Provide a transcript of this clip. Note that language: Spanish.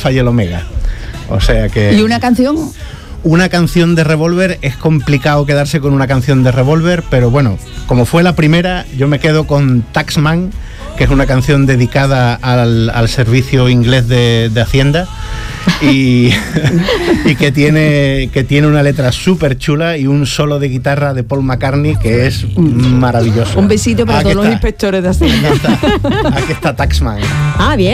Alfa y el Omega. O sea que... ¿Y una canción? Una canción de Revolver, es complicado quedarse con una canción de Revolver, pero bueno, como fue la primera, yo me quedo con Taxman, que es una canción dedicada al servicio inglés de Hacienda y que tiene una letra súper chula y un solo de guitarra de Paul McCartney que es maravilloso. Un besito para todos los inspectores de Hacienda. Aquí está Taxman. Ah, bien.